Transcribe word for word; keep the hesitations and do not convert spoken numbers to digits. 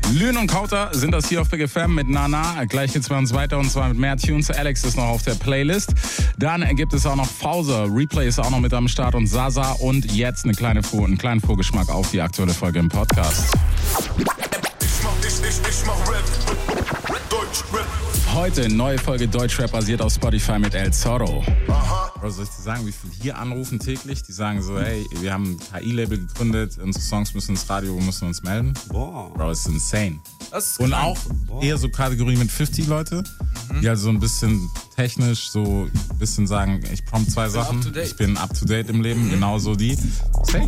Lün und Kauter sind das hier auf Big F M mit Nana. Gleich geht's bei uns weiter und zwar mit mehr Tunes. Alex ist noch auf der Playlist. Dann gibt es auch noch Fauser. Replay ist auch noch mit am Start und Sasa. Und jetzt eine kleine Vor- einen kleinen Vorgeschmack auf die aktuelle Folge im Podcast. Ich mach, ich, ich, ich mach Rap. Deutschrap. Heute neue Folge Deutschrap basiert auf Spotify mit El Zorro. Aha. Bro, soll ich dir sagen, wie viele hier anrufen täglich? Die sagen so, hey, wir haben ein K I-Label gegründet, unsere Songs müssen ins Radio, wir müssen uns melden. Boah. Bro, das ist insane. Das ist Und krank. auch Boah. eher so Kategorie mit fünfzig Leute, mhm. die halt so ein bisschen technisch so ein bisschen sagen, ich prompt zwei Sachen, up to date. ich bin up to date im Leben, mhm. genauso die. Safe.